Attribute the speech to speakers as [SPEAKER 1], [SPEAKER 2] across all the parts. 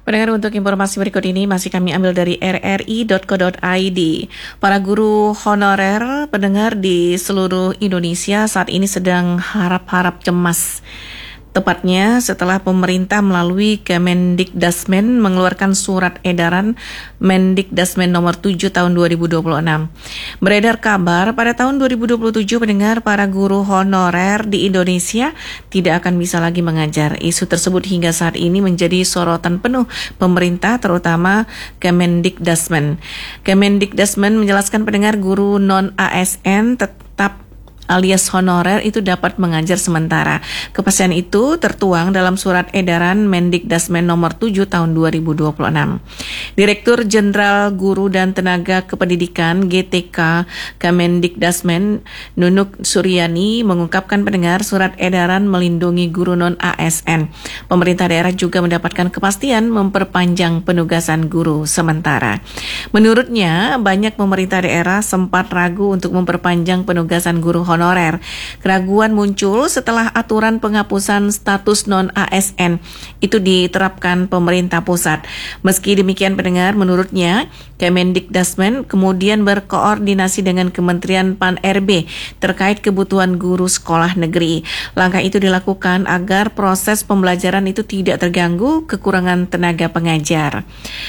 [SPEAKER 1] Pendengar, untuk informasi berikut ini masih kami ambil dari rri.co.id. Para guru honorer pendengar di seluruh Indonesia saat ini sedang harap-harap cemas. Tepatnya setelah pemerintah melalui Kemendikdasmen mengeluarkan surat edaran Mendikdasmen nomor 7 tahun 2026. Beredar kabar pada tahun 2027 pendengar, para guru honorer di Indonesia tidak akan bisa lagi mengajar. Isu tersebut hingga saat ini menjadi sorotan penuh pemerintah, terutama Kemendikdasmen. Kemendikdasmen menjelaskan pendengar, guru non-ASN tetap alias honorer itu dapat mengajar sementara. Kepastian itu tertuang dalam surat edaran Mendikdasmen nomor 7 tahun 2026. Direktur Jenderal Guru dan Tenaga Kependidikan GTK Kemendikdasmen Nunuk Suryani mengungkapkan pendengar, surat edaran melindungi guru non-ASN. Pemerintah daerah juga mendapatkan kepastian memperpanjang penugasan guru sementara. Menurutnya, banyak pemerintah daerah sempat ragu untuk memperpanjang penugasan guru honorer. Keraguan muncul setelah aturan penghapusan status non-ASN itu diterapkan pemerintah pusat. Meski demikian pendengar, menurutnya Kemendikdasmen kemudian berkoordinasi dengan Kementerian Pan-RB terkait kebutuhan guru sekolah negeri. Langkah itu dilakukan agar proses pembelajaran itu tidak terganggu kekurangan tenaga pengajar.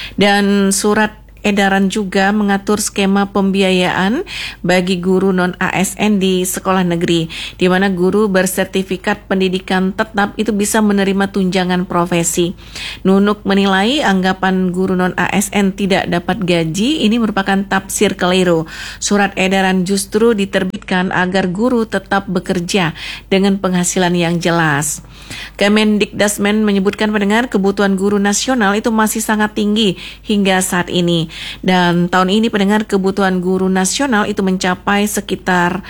[SPEAKER 1] Dan surat edaran juga mengatur skema pembiayaan bagi guru non-ASN di sekolah negeri, di mana guru bersertifikat pendidikan tetap itu bisa menerima tunjangan profesi. Nunuk menilai anggapan guru non-ASN tidak dapat gaji ini merupakan tafsir keliru. Surat edaran justru diterbitkan agar guru tetap bekerja dengan penghasilan yang jelas. Kemendikdasmen menyebutkan pendengar, kebutuhan guru nasional itu masih sangat tinggi hingga saat ini. Dan tahun ini pendengar, kebutuhan guru nasional itu mencapai sekitar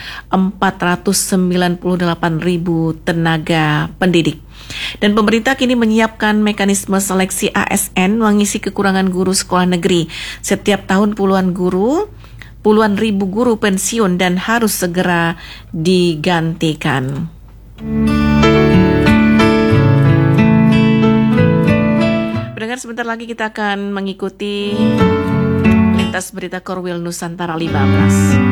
[SPEAKER 1] 498.000 tenaga pendidik. Dan pemerintah kini menyiapkan mekanisme seleksi ASN mengisi kekurangan guru sekolah negeri. Setiap tahun puluhan ribu guru pensiun dan harus segera digantikan. Pendengar, sebentar lagi kita akan mengikuti lintas berita Korwil Nusantara 15.